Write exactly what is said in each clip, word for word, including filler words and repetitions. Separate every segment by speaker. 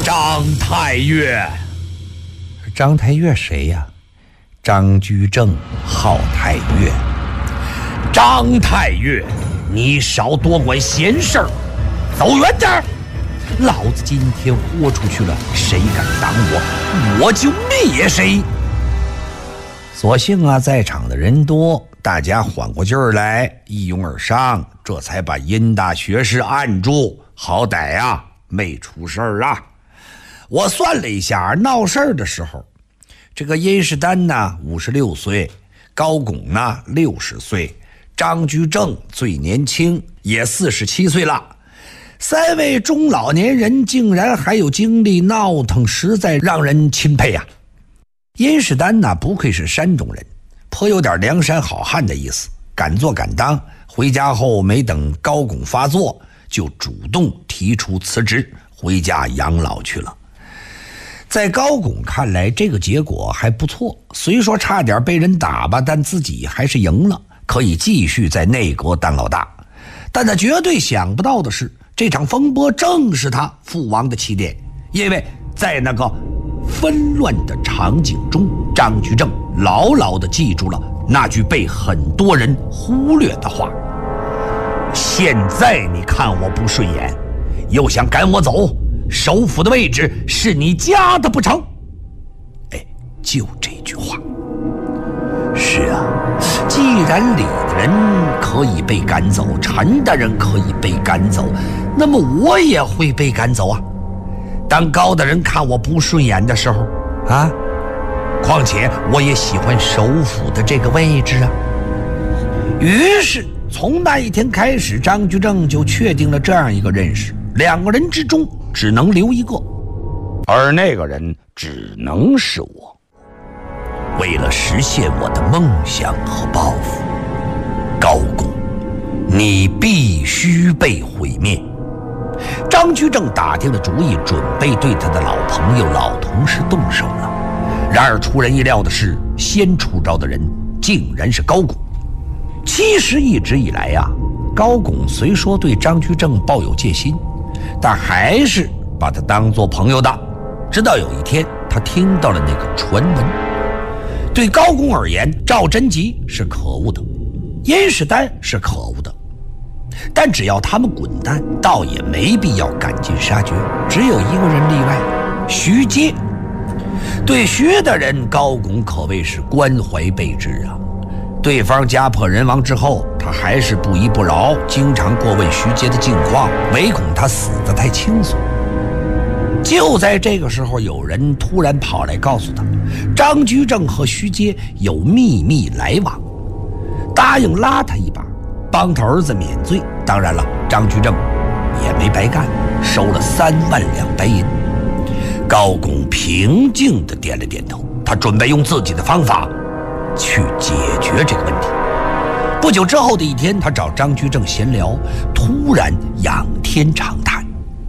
Speaker 1: 张太岳。
Speaker 2: 张太岳谁呀？张居正，号太岳。
Speaker 1: 张太岳，你少多管闲事儿，走远点儿！老子今天豁出去了，谁敢挡我，我就灭谁。
Speaker 2: 所幸啊，在场的人多，大家缓过劲儿来，一拥而上，这才把殷大学士按住，好歹呀、啊、没出事儿啊。我算了一下，闹事儿的时候，这个殷世丹呢五十六岁，高拱呢六十岁，张居正最年轻，也四十七岁了。三位中老年人竟然还有精力闹腾，实在让人钦佩呀、啊。殷世丹呢不愧是山东人，颇有点梁山好汉的意思，敢做敢当。回家后没等高拱发作，就主动提出辞职，回家养老去了。在高拱看来，这个结果还不错，虽说差点被人打吧，但自己还是赢了，可以继续在内阁当老大。但他绝对想不到的是，这场风波正是他覆亡的起点，因为在那个纷乱的场景中，张居正牢牢地记住了那句被很多人忽略的话：现在你看我不顺眼，又想赶我走，首府的位置是你家的不成？哎，就这句话。是啊，既然李的人可以被赶走，陈的人可以被赶走，那么我也会被赶走啊。当高的人看我不顺眼的时候啊，况且我也喜欢首府的这个位置啊。于是从那一天开始，张居正就确定了这样一个认识：两个人之中只能留一个，而那个人只能是我。为了实现我的梦想和抱负，高拱，你必须被毁灭。张居正打定了主意，准备对他的老朋友老同事动手了。然而出人意料的是，先出招的人竟然是高拱。其实一直以来呀、啊，高拱虽说对张居正抱有戒心，但还是把他当作朋友的。直到有一天，他听到了那个传闻。对高拱而言，赵贞吉是可恶的，殷世丹是可恶的，但只要他们滚蛋，倒也没必要赶尽杀绝。只有一个人例外，徐阶。对徐的人，高拱可谓是关怀备至啊。对方家破人亡之后，他还是不依不饶，经常过问徐阶的近况，唯恐他死得太轻松。就在这个时候，有人突然跑来告诉他，张居正和徐阶有秘密来往，答应拉他一把，帮他儿子免罪。当然了，张居正也没白干，收了三万两白银。高拱平静地点了点头，他准备用自己的方法去解决这个问题。不久之后的一天，他找张居正闲聊，突然仰天长叹：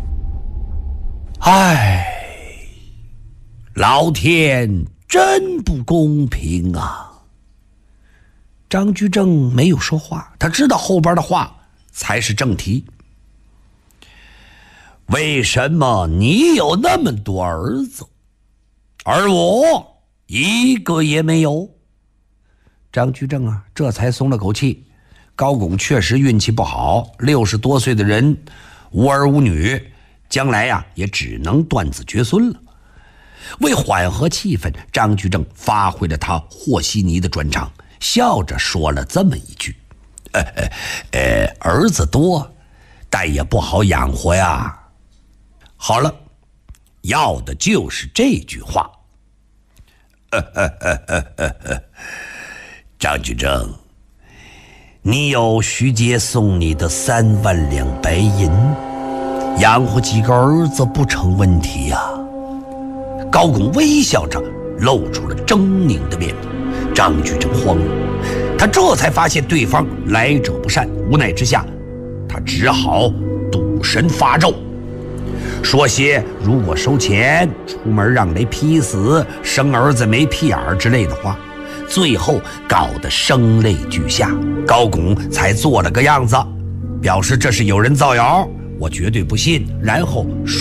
Speaker 2: 唉，老天真不公平啊！张居正没有说话，他知道后边的话才是正题。为什么你有那么多儿子，而我一个也没有？张居正啊，这才松了口气。高拱确实运气不好，六十多岁的人无儿无女，将来呀、啊、也只能断子绝孙了。为缓和气氛，张居正发挥了他和稀泥的专长，笑着说了这么一句：呃呃呃，儿子多，但也不好养活呀。好了，要的就是这句话。呃呃呃呃呃呃，张居正，你有徐阶送你的三万两白银，养活几个儿子不成问题呀、啊。高拱微笑着露出了狰狞的面目。张居正慌了，他这才发现对方来者不善，无奈之下，他只好赌神发咒，说些如果收钱，出门让雷劈死，生儿子没屁眼儿之类的话，最后搞得声泪俱下。高拱才做了个样子，表示这是有人造谣，我绝对不信，然后